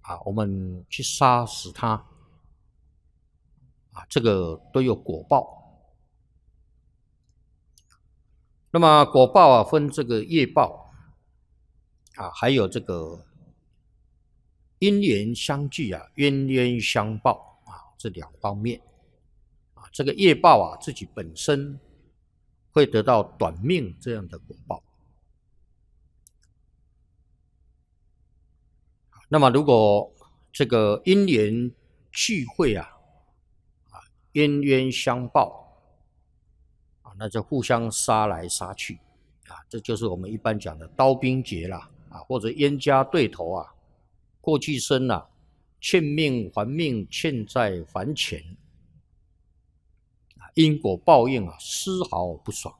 我们去杀死它这个都有果报。那么果报分这个业报还有这个因缘相聚冤冤相报这两方面这个业报自己本身会得到短命这样的果报。那么如果这个因缘聚会冤冤相报那就互相杀来杀去这就是我们一般讲的刀兵劫啦或者冤家对头过去生欠命还命，欠债还钱因果报应丝毫不爽。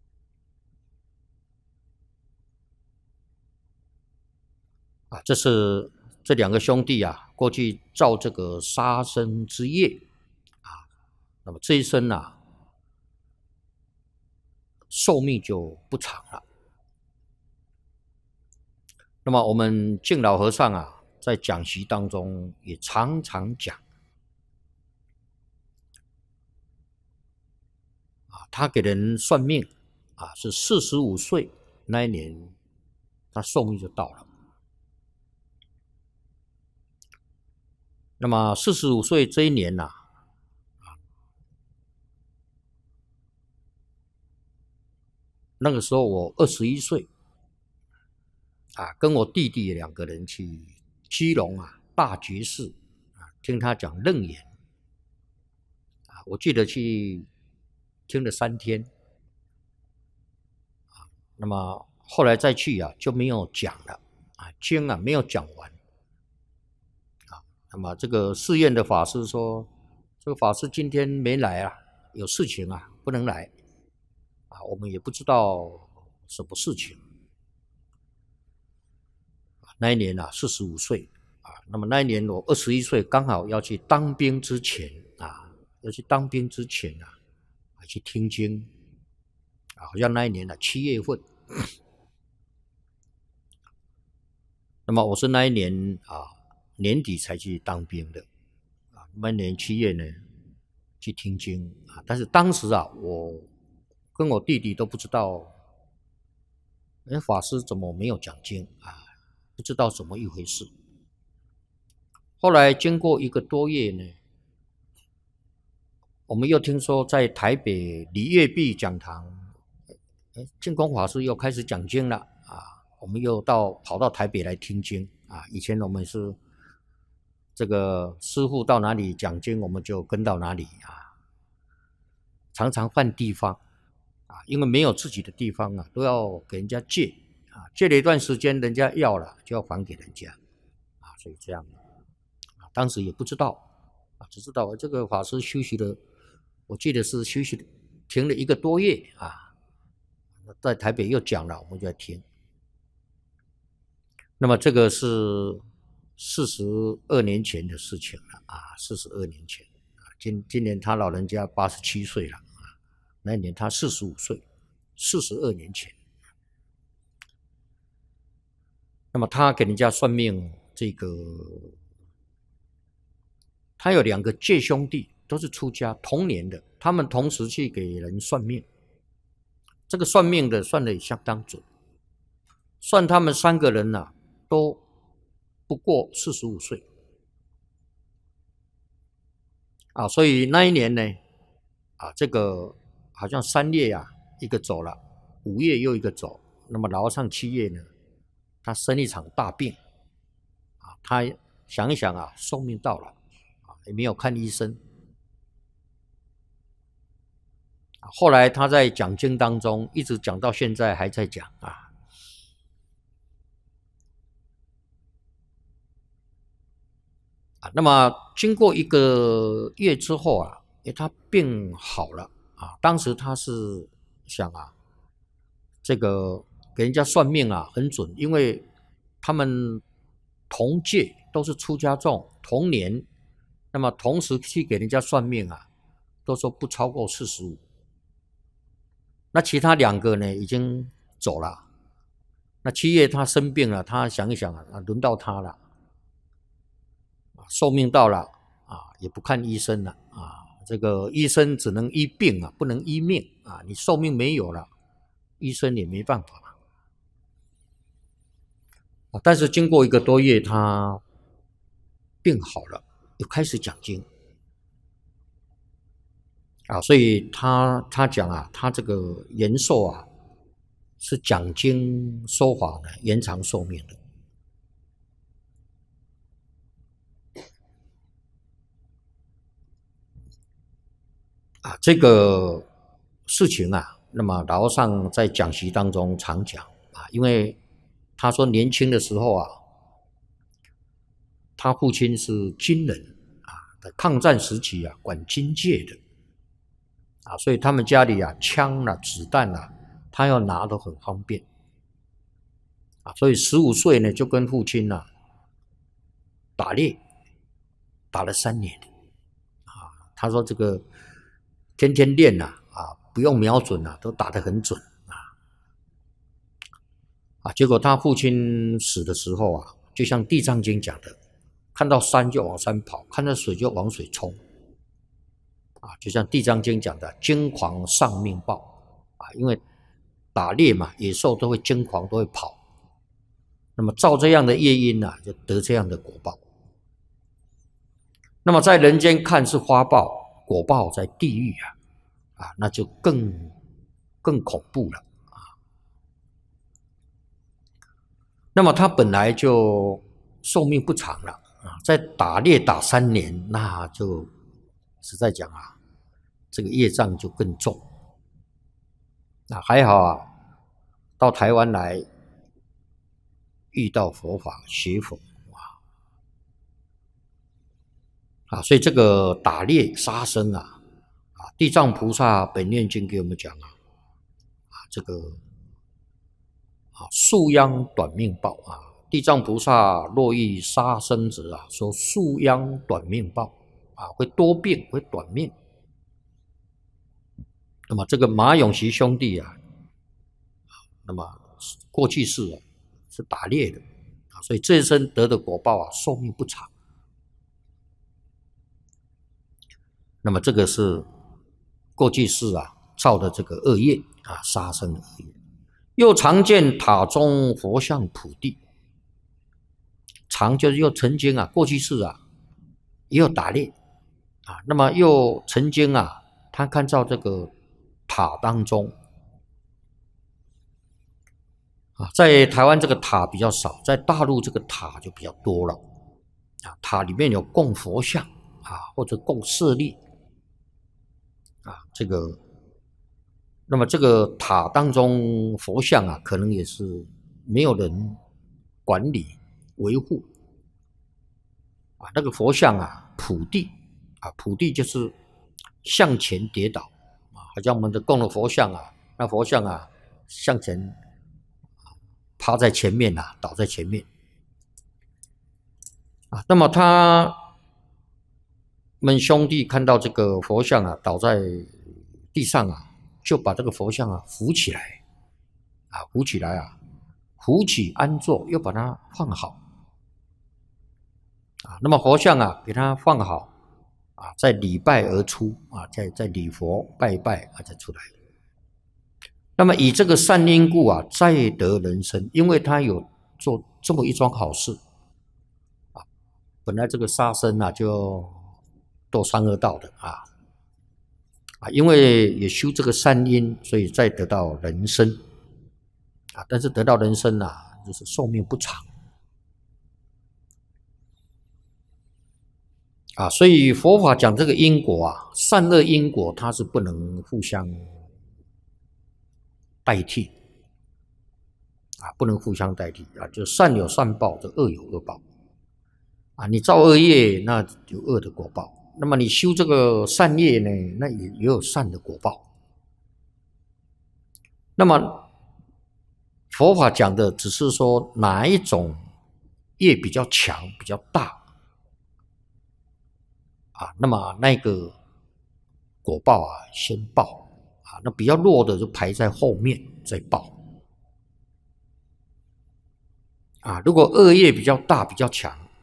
这是这两个兄弟过去造这个杀生之业那么这一生寿命就不长了。那么我们敬老和尚在讲习当中也常常讲他给人算命是45岁那一年他寿命就到了。那么45岁这一年那个时候我21岁跟我弟弟两个人去基隆大觉寺听他讲楞严我记得去听了3天那么后来再去就没有讲了经没有讲完那么这个寺院的法师说这个法师今天没来有事情不能来我们也不知道什么事情。那一年45岁那么那一年我21岁，刚好要去当兵之前去听经好像那一年7月份那么我是那一年年底才去当兵的那一年7月呢去听经但是当时我跟我弟弟都不知道法师怎么没有讲经不知道怎么一回事。后来经过1个多月呢我们又听说在台北李月碧讲堂净空法师又开始讲经了我们又跑到台北来听经以前我们是这个师父到哪里讲经我们就跟到哪里常常换地方因为没有自己的地方都要给人家借借了一段时间人家要了就要还给人家所以这样当时也不知道只知道这个法师休息了，我记得是休息停了1个多月在台北又讲了我们就在听。那么这个是42年前的事情了42年前今年他老人家87岁了那一年他45岁42年前。那么他给人家算命他有2个介兄弟都是出家同年的，他们同时去给人算命，这个算命的算得也相当准，算他们3个人都不过45岁所以那一年呢这个好像3月1个走了，5月又1个走，那么然后上7月呢他生一场大病他想一想寿命到了也没有看医生后来他在讲经当中一直讲到现在还在讲那么经过1个月之后他病好了当时他是想这个给人家算命很准，因为他们同届都是出家众同年，那么同时去给人家算命都说不超过45，那其他2个呢已经走了，那7月他生病了，他想一想轮到他了寿命到了也不看医生了这个医生只能医病不能医命你寿命没有了，医生也没办法但是经过1个多月，他病好了，又开始讲经所以他讲他这个延寿是讲经说法呢延长寿命的这个事情那么老和尚在讲习当中常讲因为他说年轻的时候他父亲是军人在抗战时期管军界的所以他们家里枪子弹他要拿都很方便所以15岁呢就跟父亲打猎，打了3年他说这个天天练不用瞄准都打得很准结果他父亲死的时候就像《地藏经》讲的，看到山就往山跑，看到水就往水冲就像《地藏经》讲的惊狂丧命报因为打猎嘛，野兽都会惊狂，都会跑，那么照这样的业因就得这样的果报。那么在人间看是花报，果报在地狱那就更恐怖了那么他本来就寿命不长了在打猎打3年，那就实在讲这个业障就更重还好到台湾来遇到佛法学佛所以这个打猎杀生地藏菩萨本愿经给我们讲这个树殃短命报地藏菩萨若遇杀生者说树殃短命报会多病，会短命。那么这个马永琪兄弟那么过去世是打猎的所以这一生得的果报寿命不长。那么这个是过去世造的这个恶业杀生的恶业。又常见塔中佛像普地，常就是又曾经过去世也有打猎那么又曾经他看到这个塔当中在台湾这个塔比较少，在大陆这个塔就比较多了塔里面有供佛像或者供舍利这个那么这个塔当中佛像可能也是没有人管理维护那个佛像普地普地就是向前跌倒好像我们的供的佛像那佛像向前趴在前面倒在前面那么他们兄弟看到这个佛像倒在地上就把这个佛像扶起来扶起来扶起安坐，又把它放好那么佛像给它放好再礼拜而出再礼佛拜拜再出来。那么以这个善因故再得人身，因为他有做这么一桩好事本来这个杀生就堕三恶道的因为也修这个善因，所以再得到人身但是得到人身就是寿命不长所以佛法讲这个因果善恶因果它是不能互相代替不能互相代替就善有善报，就恶有恶报你造恶业，那有恶的果报，那么你修这个善业呢，那也有善的果报。那么佛法讲的只是说哪一种业比较强比较大那么那个果报先报那比较弱的就排在后面再报如果恶业比较大比较强